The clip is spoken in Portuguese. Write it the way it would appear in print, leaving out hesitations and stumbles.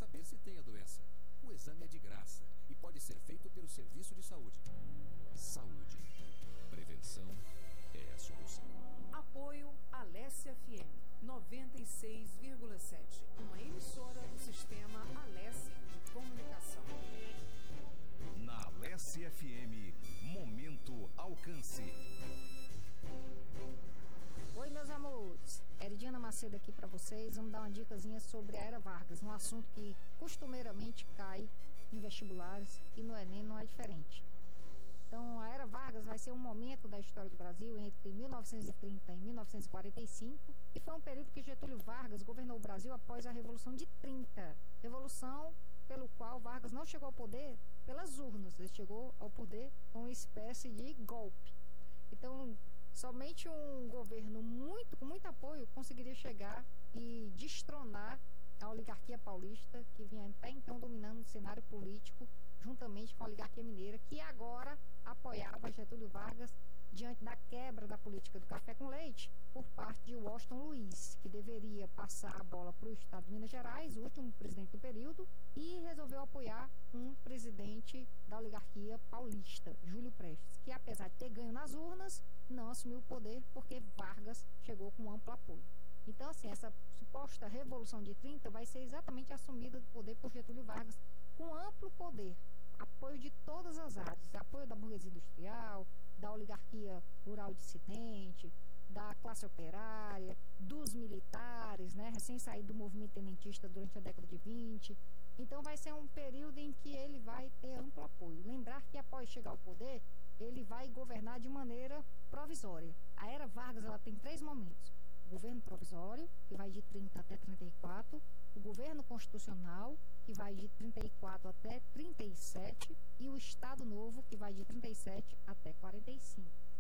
saber se tem a doença. O exame é de graça e pode ser feito pelo Serviço de Saúde. Saúde. Prevenção é a solução. Apoio Alesse FM 96,7. Uma emissora do sistema Alesse de Comunicação. Na Alesse FM, Momento Alcance. Oi, meus amores. Eridiana Macedo aqui para vocês. Vamos dar uma dicasinha sobre a Era Vargas, um assunto que costumeiramente cai em vestibulares e no Enem não é diferente. Então, a Era Vargas vai ser um momento da história do Brasil entre 1930 e 1945 e foi um período que Getúlio Vargas governou o Brasil após a Revolução de 30. Revolução pelo qual Vargas não chegou ao poder pelas urnas, ele chegou ao poder com uma espécie de golpe. Então, somente um governo com muito apoio conseguiria chegar e destronar a oligarquia paulista, que vinha até então dominando o cenário político, juntamente com a oligarquia mineira, que agora apoiava Getúlio Vargas diante da quebra da política do café com leite por parte de Washington Luiz, que deveria passar a bola para o estado de Minas Gerais, o último presidente do período, e resolveu apoiar um presidente da oligarquia paulista, Júlio Prestes, que apesar de ter ganho nas urnas, não assumiu o poder porque Vargas chegou com amplo apoio. Então, assim, essa suposta Revolução de 30 vai ser exatamente assumida do poder por Getúlio Vargas com amplo poder, apoio de todas as áreas, apoio da burguesia industrial, da oligarquia rural dissidente, da classe operária, dos militares, né, recém-saído do movimento tenentista durante a década de 20. Então vai ser um período em que ele vai ter amplo apoio. Lembrar que após chegar ao poder, ele vai governar de maneira provisória. A Era Vargas ela tem 3 momentos. O governo provisório, que vai de 30 até 34, o governo constitucional, que vai de 34 até 37, e o Estado Novo, que vai de 37 até 45.